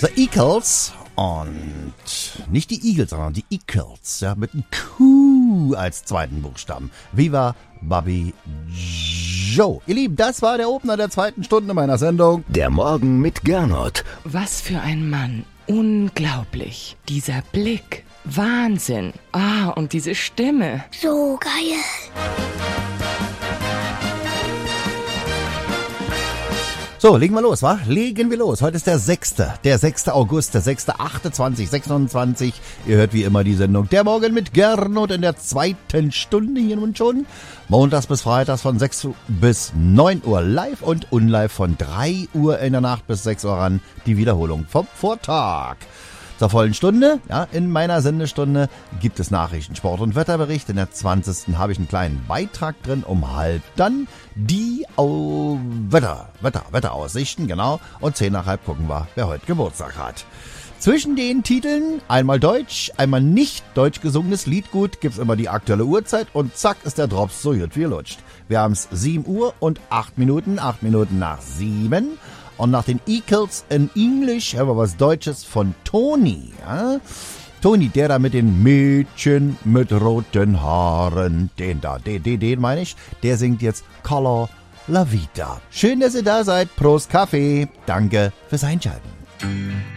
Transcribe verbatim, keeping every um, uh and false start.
The Eagles und nicht die Eagles, sondern die Eagles, ja, mit einem Q als zweiten Buchstaben. Viva Bobby Joe. Ihr Lieben, das war der Opener der zweiten Stunde meiner Sendung. Der Morgen mit Gernot. Was für ein Mann. Unglaublich. Dieser Blick. Wahnsinn. Ah, und diese Stimme. So geil. So, legen wir los, wa? Legen wir los. Heute ist der sechste, der sechste August, der sechste achtundzwanzig sechsundzwanzig. Ihr hört wie immer die Sendung Der Morgen mit Gernot in der zweiten Stunde hier nun schon. Montags bis Freitags von sechs bis neun Uhr live und unlive von drei Uhr in der Nacht bis sechs Uhr ran. Die Wiederholung vom Vortag. Zur vollen Stunde, ja, in meiner Sendestunde gibt es Nachrichten, Sport und Wetterbericht. In der zwanzigsten habe ich einen kleinen Beitrag drin, um halb dann die Au- Wetter, Wetter, Wetteraussichten, genau. Und zehn nach halb gucken wir, wer heute Geburtstag hat. Zwischen den Titeln einmal Deutsch, einmal nicht deutsch gesungenes Liedgut gibt's immer die aktuelle Uhrzeit und zack ist der Drops so gut wie lutscht. Wir haben's sieben Uhr und acht Minuten, acht Minuten nach sieben. Und nach den Eagles in English haben wir was Deutsches von Toni. Ja? Toni, der da mit den Mädchen mit roten Haaren, den da, den, den, den meine ich, der singt jetzt Color La Vida. Schön, dass ihr da seid. Prost Kaffee. Danke fürs Einschalten.